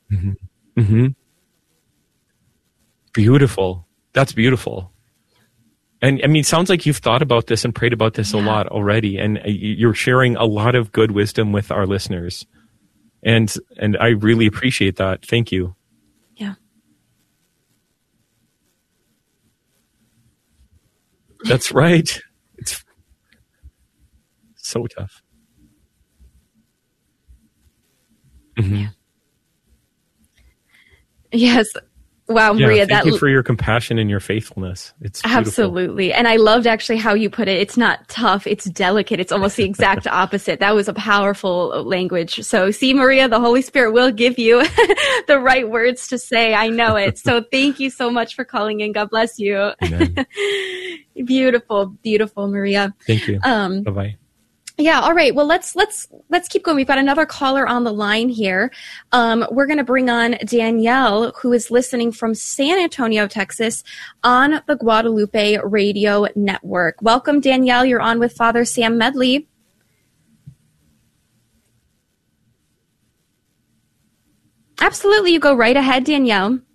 Hmm. Hmm. Beautiful. That's beautiful. And I mean, it sounds like you've thought about this and prayed about this a lot already, and you're sharing a lot of good wisdom with our listeners. And I really appreciate that. Thank you. Yeah. That's right. It's so tough. Mm-hmm. Yes. Wow, Maria, thank you for your compassion and your faithfulness. It's beautiful. Absolutely. And I loved actually how you put it. It's not tough, it's delicate. It's almost the exact opposite. That was a powerful language. So see, Maria, the Holy Spirit will give you the right words to say. I know it. So thank you so much for calling in. God bless you. Amen. Beautiful, beautiful, Maria. Thank you. Bye-bye. Yeah. All right. Well, let's keep going. We've got another caller on the line here. We're going to bring on Danielle, who is listening from San Antonio, Texas, on the Guadalupe Radio Network. Welcome, Danielle. You're on with Father Sam Medley. Absolutely. You go right ahead, Danielle.